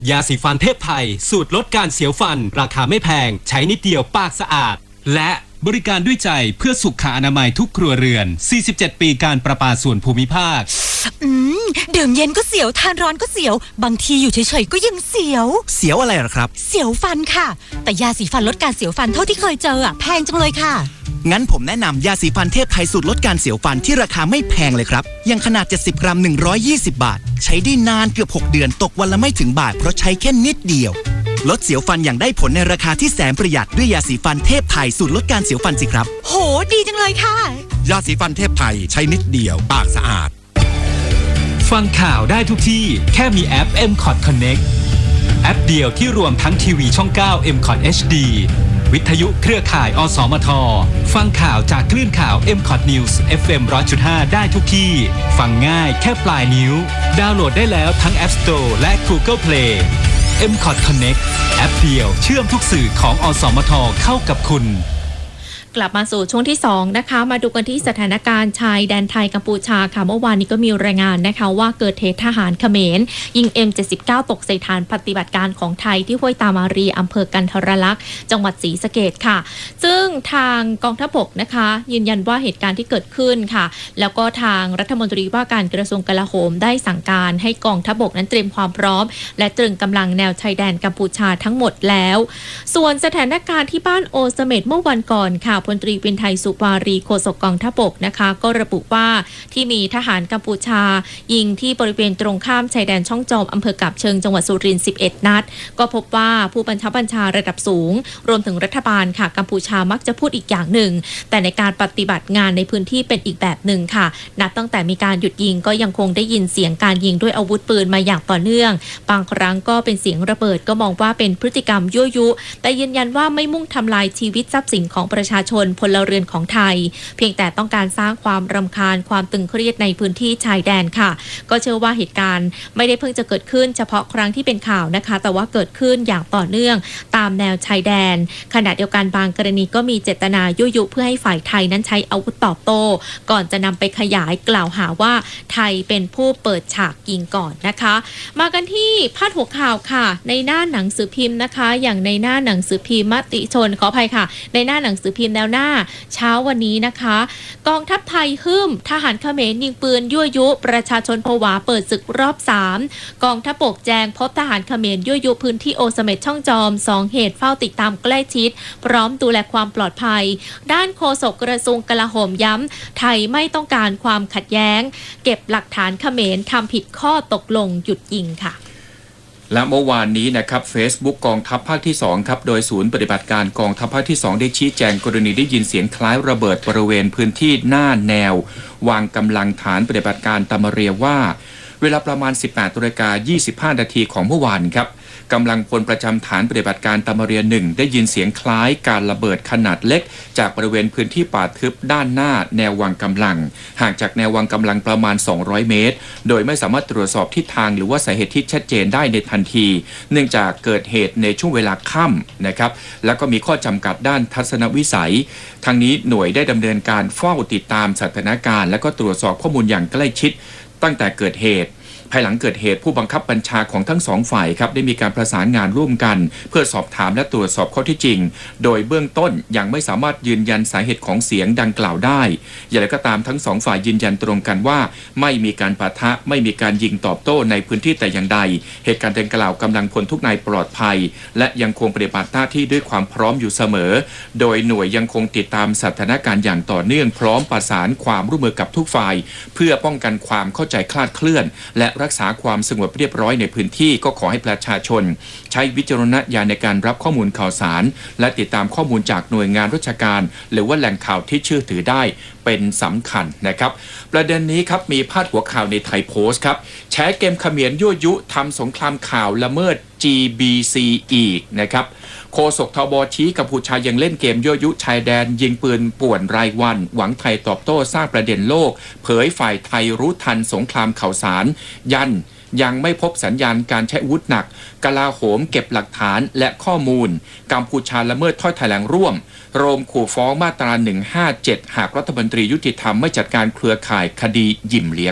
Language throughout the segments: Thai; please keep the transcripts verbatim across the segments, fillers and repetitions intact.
ยาสีฟันเทพไทยสูตรลดการเสียวฟันราคาไม่แพงใช้นิดเดียวปากสะอาดและบริการด้วยใจเพื่อสุขอนามัยทุกครัวเรือนสี่สิบเจ็ดปีการประปาส่วนภูมิภาคอืมดื่มเย็นก็เสียวทานร้อนก็เสียวบางทีอยู่เฉยๆก็ยังเสียวเสียวอะไรหรอครับเสียวฟันค่ะแต่ยาสีฟันลดการเสียวฟันเท่าที่เคยเจออ่ะแพงจังเลยค่ะงั้นผมแนะนำยาสีฟันเทพไทยสูตรลดการเสียวฟันที่ราคาไม่แพงเลยครับยังขนาดเจ็ดสิบกรัมหนึ่งร้อยยี่สิบบาทใช้ได้นานเกือบหกเดือนตกวันละไม่ถึงบาทเพราะใช้แค่นิดเดียวลดเสียวฟันอย่างได้ผลในราคาที่แสนประหยัดด้วยยาสีฟันเทพไทยสูตรลดการเสียวฟันสิครับโหดีจังเลยค่ะยาสีฟันเทพไทยใช้นิดเดียวปากสะอาดฟังข่าวได้ทุกที่แค่มีแอป เอ็ม คอท Connect แอปเดียวที่รวมทั้งทีวีช่องเก้า เอ็ม คอท เอช ดี วิทยุเครือข่ายอสมทฟังข่าวจากคลื่นข่าว เอ็ม คอท News เอฟ เอ็ม หนึ่งร้อยจุดห้า ได้ทุกที่ฟังง่ายแค่ปลายนิ้วดาวน์โหลดได้แล้วทั้ง App Store และ Google Play เอ็ม คอท Connect แอปเดียวเชื่อมทุกสื่อของอสมทเข้ากับคุณกลับมาสู่ช่วงที่สองนะคะมาดูกันที่สถานการณ์ชายแดนไทยกัมพูชาค่ะเมื่อวานนี้ก็มีรายงานนะคะว่าเกิดเหตุทหารเขมรยิง เอ็ม เจ็ดสิบเก้า ตกใส่ฐานปฏิบัติการของไทยที่ห้วยตามารีอำเภอกันทรลักษณ์จังหวัดศรีสะเกษค่ะซึ่งทางกองทัพบกนะคะยืนยันว่าเหตุการณ์ที่เกิดขึ้นค่ะแล้วก็ทางรัฐมนตรีว่าการกระทรวงกลาโหมได้สั่งการให้กองทัพบกนั้นเตรียมความพร้อมและตรึงกำลังแนวชายแดนกัมพูชาทั้งหมดแล้วส่วนสถานการณ์ที่บ้านโอเสเม็ดเมื่อวันก่อนค่ะพลตรีวินไทยสุวารีโฆษกกองทัพบกนะคะก็ระบุว่าที่มีทหารกัมพูชายิงที่บริเวณตรงข้ามชายแดนช่องจอมอำเภอกาบเชิงจังหวัดสุรินทร์สิบเอ็ดนัดก็พบว่าผู้บัญชาบัญชาระดับสูงรวมถึงรัฐบาลค่ะกัมพูชามักจะพูดอีกอย่างหนึ่งแต่ในการปฏิบัติงานในพื้นที่เป็นอีกแบบหนึ่งค่ะนับตั้งแต่มีการหยุดยิงก็ยังคงได้ยินเสียงการยิงด้วยอาวุธปืนมาอย่างต่อเนื่องบางครั้งก็เป็นเสียงระเบิดก็มองว่าเป็นพฤติกรรมยั่วยุแต่ยืนยันว่าไม่มุ่งทำลายชีวิตทรัพย์สินของประชาชนพลเรือนของไทยเพียงแต่ต้องการสร้างความรำคาญความตึงเครียดในพื้นที่ชายแดนค่ะก็เชื่อว่าเหตุการณ์ไม่ได้เพิ่งจะเกิดขึ้นเฉพาะครั้งที่เป็นข่าวนะคะแต่ว่าเกิดขึ้นอย่างต่อเนื่องตามแนวชายแดนขณะเดียวกันบางกรณีก็มีเจตนายั่วยุเพื่อให้ฝ่ายไทยนั้นใช้อาวุธตอบโต้ก่อนจะนำไปขยายกล่าวหาว่าไทยเป็นผู้เปิดฉากยิงก่อนนะคะมากันที่พาดหัวข่าวค่ะในหน้าหนังสือพิมพ์นะคะอย่างในหน้าหนังสือพิมพ์มติชนขออภัยค่ะในหน้าหนังสือพิมพ์แนวหน้าเช้าวันนี้นะคะกองทัพไทยฮึ่มทหารเขมรยิงปืนยั่วยุประชาชนผวาเปิดศึกรอบสามกองทัพบกแจงพบทหารเขมรยั่วยุพื้นที่โอเสเม็ดช่องจอมสองเหตุเฝ้าติดตามใกล้ชิดพร้อมดูแลความปลอดภัยด้านโฆษกกระทรวงกลาโหมย้ำไทยไม่ต้องการความขัดแย้งเก็บหลักฐานเขมรทำผิดข้อตกลงหยุดยิงค่ะและเมื่อวานนี้นะครับ Facebook กองทัพภาคที่สองครับโดยศูนย์ปฏิบัติการกองทัพภาคที่สองได้ชี้แจงกรณีได้ยินเสียงคล้ายระเบิดบริเวณพื้นที่หน้าแนววางกำลังฐานปฏิบัติการตามะเรียว่าเวลาประมาณ สิบแปดนาฬิกายี่สิบห้านาทีของเมื่อวานครับกำลังพลประจำฐานปฏิบัติการตามะเรียหนึ่งได้ยินเสียงคล้ายการระเบิดขนาดเล็กจากบริเวณพื้นที่ป่าทึบด้านหน้าแนววางกำลังห่างจากแนววางกำลังประมาณสองร้อยเมตรโดยไม่สามารถตรวจสอบทิศทางหรือว่าสาเหตุที่ชัดเจนได้ในทันทีเนื่องจากเกิดเหตุในช่วงเวลาค่ำนะครับแล้วก็มีข้อจำกัดด้านทัศนวิสัยทางนี้หน่วยได้ดำเนินการเฝ้าติดตามสถานการณ์และก็ตรวจสอบข้อมูลอย่างใกล้ชิดตั้งแต่เกิดเหตุภายหลังเกิดเหตุผู้บังคับบัญชาของทั้งสองฝ่ายครับได้มีการประสานงานร่วมกันเพื่อสอบถามและตรวจสอบข้อเท็จจริงโดยเบื้องต้นยังไม่สามารถยืนยันสาเหตุของเสียงดังกล่าวได้อย่างไรก็ตามทั้งสองฝ่ายยืนยันตรงกันว่าไม่มีการปะทะไม่มีการยิงตอบโต้ในพื้นที่แต่อย่างใดเหตุการณ์ดังกล่าวกำลังพลทุกนายปลอดภัยและยังคงปฏิบัติหน้าที่ด้วยความพร้อมอยู่เสมอโดยหน่วยยังคงติดตามสถานการณ์อย่างต่อเนื่องพร้อมประสานความร่วมมือกับทุกฝ่ายเพื่อป้องกันความเข้าใจคลาดเคลื่อนและรักษาความสงบเรียบร้อยในพื้นที่ก็ขอให้ประชาชนใช้วิจารณญาณในการรับข้อมูลข่าวสารและติดตามข้อมูลจากหน่วยงานราชการหรือว่าแหล่งข่าวที่เชื่อถือได้เป็นสำคัญนะครับประเด็นนี้ครับมีพาดหัวข่าวในไทยโพสต์ครับแชร์เกมเขมรยั่วยุทำสงครามข่าวละเมิด จี บี ซี อีกนะครับโฆษกทบชี้กัมพูชายังเล่นเกมยั่วยุชายแดนยิงปืนป่วนรายวันหวังไทยตอบโต้สร้างประเด็นโลกเผยฝ่ายไทยรู้ทันสงครามข่าวสารยันยังไม่พบสัญญาณการใช้อาวุธหนักกลาโหมเก็บหลักฐานและข้อมูลกัมพูชาละเมิดถ้อยแถลงร่วมโรมขู่ฟ้องมาตราหนึ่งห้าเจ็ดหากรัฐมนตรียุติธรรมไม่จัดการเครือข่ายคดีหยิมเลียกครับ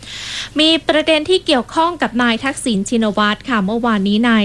มีประเด็นที่เกี่ยวข้องกับนายทักษิณชินวัตรค่ะเมื่อวานนี้นาย